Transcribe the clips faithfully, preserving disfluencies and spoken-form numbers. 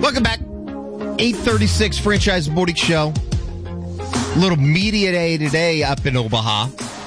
Welcome back. eight thirty-six Franchise Morning Show. Little media day today up in Omaha.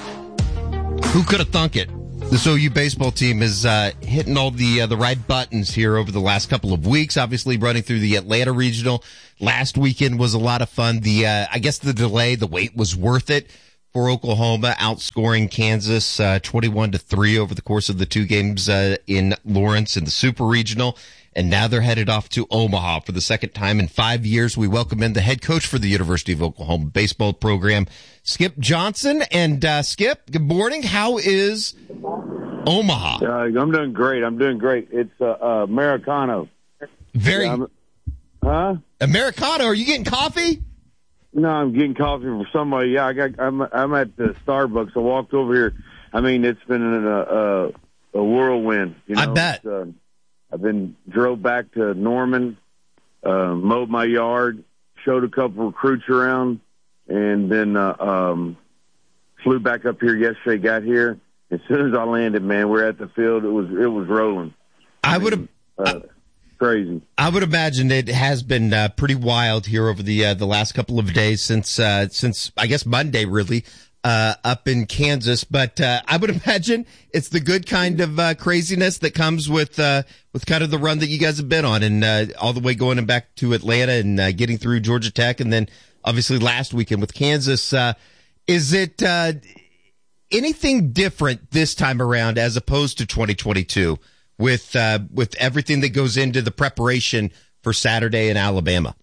Who could have thunk it? This O U baseball team is uh, hitting all the uh, the right buttons here over the last couple of weeks. Obviously, running through the Atlanta Regional last weekend was a lot of fun. The uh, I guess the delay, the wait was worth it for Oklahoma, outscoring Kansas uh, twenty-one to three over the course of the two games uh, in Lawrence in the Super Regional. And now they're headed off to Omaha for the second time in five years. We welcome in the head coach for the University of Oklahoma baseball program, Skip Johnson. And uh, Skip, good morning. How is Omaha? Uh, I'm doing great. I'm doing great. It's uh, uh, Americano. Very. Yeah, huh? Americano? Are you getting coffee? No, I'm getting coffee from somebody. Yeah, I got. I'm. I'm at the Starbucks. I walked over here. I mean, it's been a a, a whirlwind. You know? I bet. Uh, I've been drove back to Norman, uh, mowed my yard, showed a couple recruits around, and then uh, um, flew back up here yesterday. Got here as soon as I landed. Man, we're at the field. It was it was rolling. I, I would have. Uh, crazy. I would imagine it has been uh, pretty wild here over the uh, the last couple of days since uh, since I guess Monday really. Uh, up in Kansas, but, uh, I would imagine it's the good kind of, uh, craziness that comes with, uh, with kind of the run that you guys have been on and, uh, all the way going and back to Atlanta and, uh, getting through Georgia Tech. And then obviously last weekend with Kansas, uh, is it, uh, anything different this time around as opposed to twenty twenty-two with, uh, with everything that goes into the preparation for Saturday in Alabama?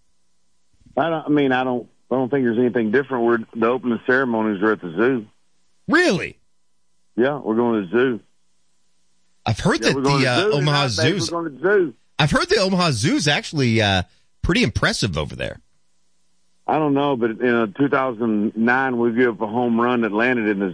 I don't, I mean, I don't, I don't think there's anything different. We're the opening ceremonies are at the zoo. Really? Yeah, we're going to the zoo. I've heard yeah, that the, uh, zoo Omaha tonight, Zoo's. We're going to the zoo. I've heard the Omaha Zoo's actually uh, pretty impressive over there. I don't know, but in uh, two thousand nine, we gave up a home run that landed in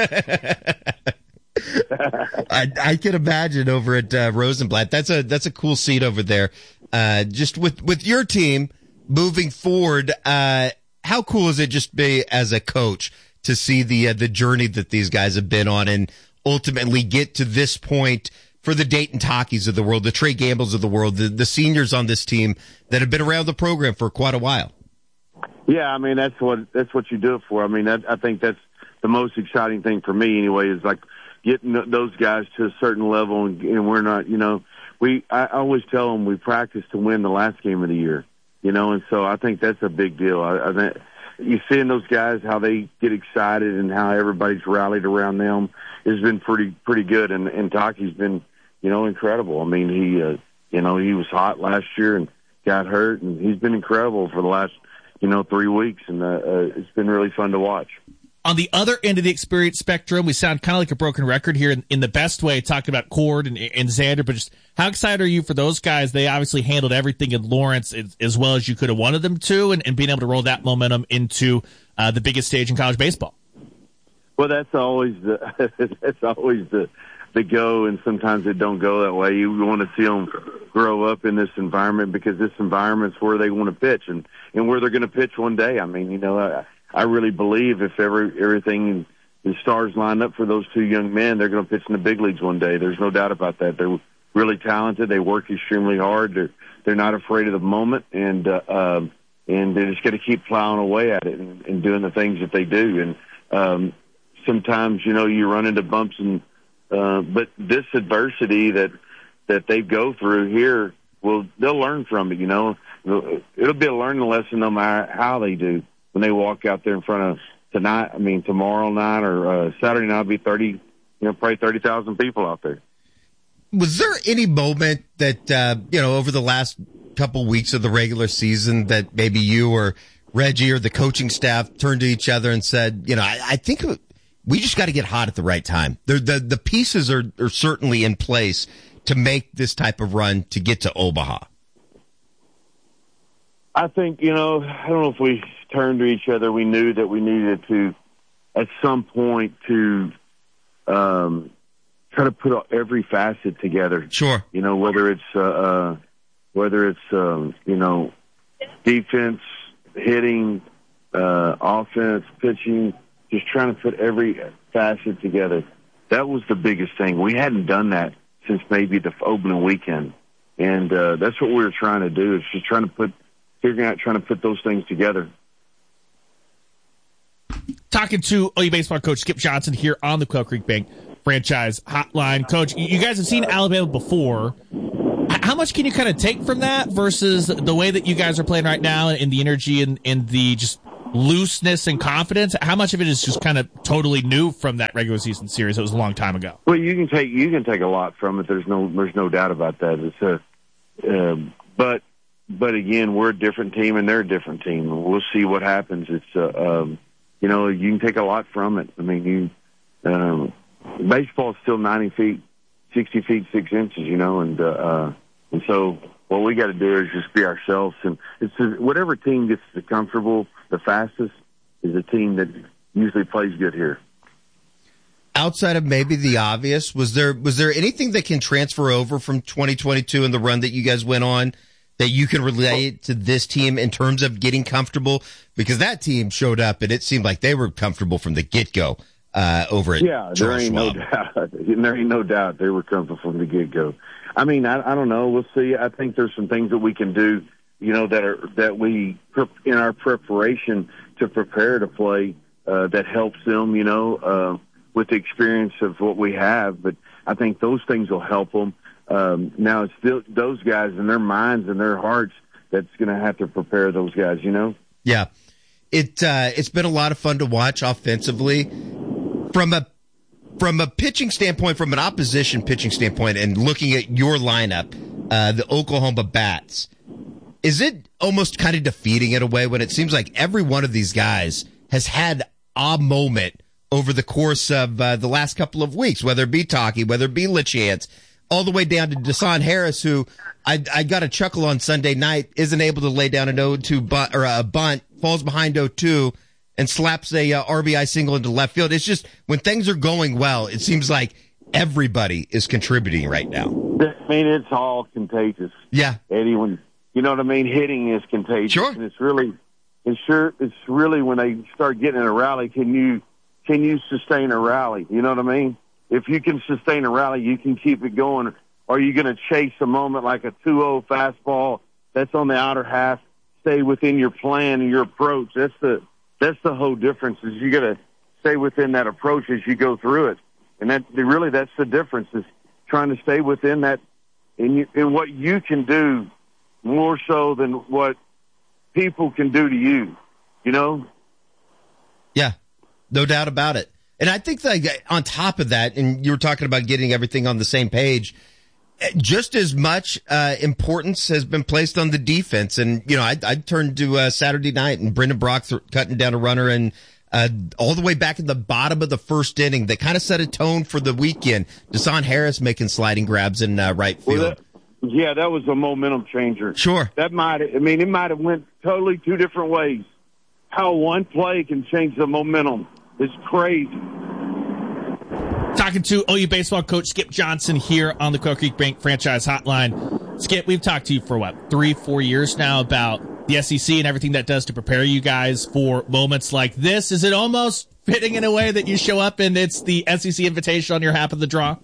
the zoo. I, I can imagine over at uh, Rosenblatt. That's a that's a cool seat over there. Uh, just with with your team. Moving forward, uh, how cool is it just be as a coach to see the uh, the journey that these guys have been on and ultimately get to this point for the Dayton Takis of the world, the Trey Gambles of the world, the, the seniors on this team that have been around the program for quite a while? Yeah, I mean, that's what that's what you do it for. I mean, that, I think that's the most exciting thing for me anyway is like getting those guys to a certain level and, and we're not, you know, we I always tell them we practice to win the last game of the year. You know, and so I think that's a big deal. I, I think you seeing those guys, how they get excited and how everybody's rallied around them has been pretty, pretty good. And, and Taki's been, you know, incredible. I mean, he, uh, you know, he was hot last year and got hurt and he's been incredible for the last, you know, three weeks. And, uh, uh it's been really fun to watch. On the other end of the experience spectrum, we sound kind of like a broken record here in, in the best way, talking about Cord and, and Xander, but just how excited are you for those guys? They obviously handled everything in Lawrence as, as well as you could have wanted them to, and, and being able to roll that momentum into uh, the biggest stage in college baseball. Well, that's always the that's always the the go, and sometimes it don't go that way. You want to see them grow up in this environment because this environment's where they want to pitch and, and where they're going to pitch one day. I mean, you know, I, I really believe if every everything the stars line up for those two young men, they're going to pitch in the big leagues one day. There's no doubt about that. They're really talented. They work extremely hard. They're they're not afraid of the moment, and uh, um, and they just got to keep plowing away at it and, and doing the things that they do. And um, sometimes, you know, you run into bumps, and uh, but this adversity that that they go through here, will they'll learn from it. You know, it'll be a learning lesson no matter how they do. When they walk out there in front of tonight, I mean tomorrow night or uh, Saturday night, will be thirty, you know, probably thirty thousand people out there. Was there any moment that uh, you know over the last couple weeks of the regular season that maybe you or Reggie or the coaching staff turned to each other and said, you know, I, I think we just got to get hot at the right time. The the, the pieces are, are certainly in place to make this type of run to get to Omaha. I think, you know, I don't know if we turned to each other. We knew that we needed to, at some point, to um, try to put every facet together. Sure. You know, whether it's, uh, uh, whether it's um, you know, defense, hitting, uh, offense, pitching, just trying to put every facet together. That was the biggest thing. We hadn't done that since maybe the opening weekend. And uh, that's what we were trying to do, is just trying to put, figuring out, trying to put those things together. Talking to O U baseball coach Skip Johnson here on the Quail Creek Bank Franchise Hotline. Coach, you guys have seen Alabama before. How much can you kind of take from that versus the way that you guys are playing right now, and the energy and, and the just looseness and confidence? How much of it is just kind of totally new from that regular season series? It was a long time ago. Well, you can take you can take a lot from it. There's no there's no doubt about that. It's a Um, but, but again, we're a different team and they're a different team. We'll see what happens. It's, uh, um, you know, you can take a lot from it. I mean, you, um, baseball is still ninety feet, sixty feet, six inches, you know, and, uh, uh and so what we got to do is just be ourselves. And it's uh, whatever team gets the comfortable the fastest is a team that usually plays good here. Outside of maybe the obvious, was there was there anything that can transfer over from twenty twenty-two and the run that you guys went on that you can relate to this team in terms of getting comfortable? Because that team showed up and it seemed like they were comfortable from the get-go uh, over at Yeah, there Charles ain't Schwab. no doubt. There ain't no doubt they were comfortable from the get-go. I mean, I, I don't know. We'll see. I think there's some things that we can do, you know, that are that we in our preparation to prepare to play uh, that helps them, you know. Uh, with the experience of what we have, but I think those things will help them. Um, now it's still those guys and their minds and their hearts that's going to have to prepare those guys, you know? Yeah. It, uh, it's been a lot of fun to watch offensively from a, from a pitching standpoint, from an opposition pitching standpoint, and looking at your lineup, uh, the Oklahoma Bats. Is it almost kind of defeating in a way when it seems like every one of these guys has had a moment over the course of uh, the last couple of weeks, whether it be Taki, whether it be LeChance, all the way down to Desan Harris, who I, I got a chuckle on Sunday night, isn't able to lay down an oh two bunt, or a bunt, falls behind oh two, and slaps a uh, R B I single into left field. It's just, when things are going well, it seems like everybody is contributing right now. I mean, it's all contagious. Yeah. Eddie, when, you know what I mean? Hitting is contagious. Sure. And it's really, it's sure, it's really when they start getting in a rally, can you, Can you sustain a rally? You know what I mean? If you can sustain a rally, you can keep it going. Are you going to chase a moment like a two oh fastball that's on the outer half, stay within your plan and your approach? That's the that's the whole difference, is you got to stay within that approach as you go through it. And that really that's the difference, is trying to stay within that in, you, in what you can do more so than what people can do to you, you know? Yeah. No doubt about it. And I think that on top of that, and you were talking about getting everything on the same page, just as much uh, importance has been placed on the defense. And, you know, I, I turned to uh, Saturday night and Brendan Brock th- cutting down a runner, and uh, all the way back in the bottom of the first inning, they kind of set a tone for the weekend. Desan Harris making sliding grabs in uh, right field. Well, that, yeah, that was a momentum changer. Sure. That might, I mean, it might have went totally two different ways. How one play can change the momentum. It's crazy. Talking to O U baseball coach Skip Johnson here on the Quail Creek Bank Franchise Hotline. Skip, we've talked to you for, what, three, four years now about the S E C and everything that does to prepare you guys for moments like this. Is it almost fitting in a way that you show up and it's the S E C invitation on your half of the draw?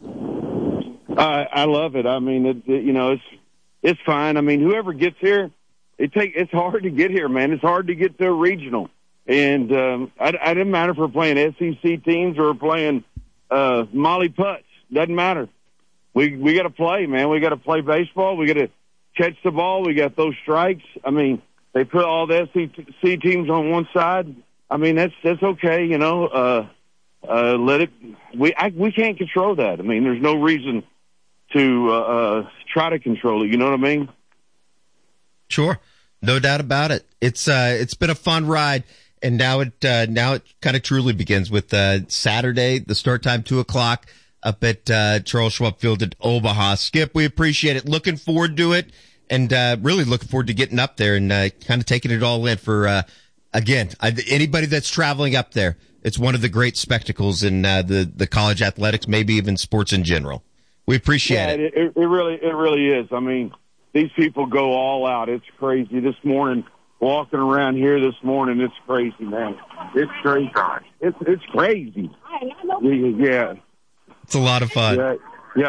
I, I love it. I mean, it, it, you know, it's it's fine. I mean, whoever gets here, it take it's hard to get here, man. It's hard to get to a regional. And um, I, I didn't matter if we're playing S E C teams or playing uh, Molly Putts. Doesn't matter. We we got to play, man. We got to play baseball. We got to catch the ball. We got those strikes. I mean, they put all the S E C teams on one side. I mean, that's that's okay, you know. Uh, uh, let it. We I, we can't control that. I mean, there's no reason to uh, uh, try to control it. You know what I mean? Sure, no doubt about it. It's uh, it's been a fun ride. And now it, uh, now it kind of truly begins with, uh, Saturday, the start time, two o'clock up at, uh, Charles Schwab Field at Omaha. Skip, we appreciate it. Looking forward to it, and, uh, really looking forward to getting up there and, uh, kind of taking it all in for, uh, again, I, anybody that's traveling up there. It's one of the great spectacles in, uh, the, the college athletics, maybe even sports in general. We appreciate yeah, it. it. It really, it really is. I mean, these people go all out. It's crazy. This morning, walking around here this morning, it's crazy, man. It's crazy. It's it's crazy. Yeah, it's a lot of fun. Yeah, yeah,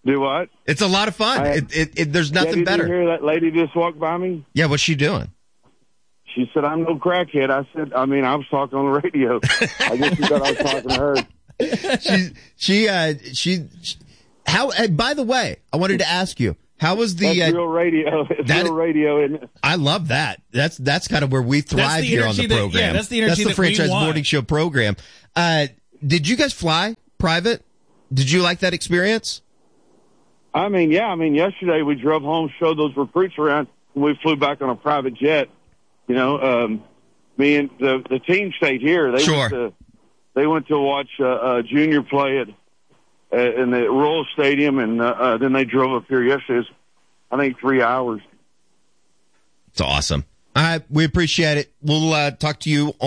Do what? It's a lot of fun. I, it, it, it, there's yeah, nothing did better. You hear that lady just walked by me? Yeah, what's she doing? She said, "I'm no crackhead." I said, "I mean, I was talking on the radio." I guess you thought I was talking to her. she, she, uh, she, she, how, uh, by the way, I wanted to ask you, how was the, That's uh, real radio. It's that, real radio, isn't it? I love that. That's, that's kind of where we thrive the here on the that- program. yeah, that's the energy That's the that we Franchise want. Morning Show program. Uh, did you guys fly private? Did you like that experience? I mean, yeah. I mean, yesterday we drove home, showed those recruits around, and we flew back on a private jet. You know, um, me and the the team stayed here. They Sure. went to they went to watch uh, uh, Junior play at uh, in the Royal Stadium, and uh, uh, then they drove up here yesterday. It was, I think three hours. It's awesome. All right, we appreciate it. We'll uh, talk to you on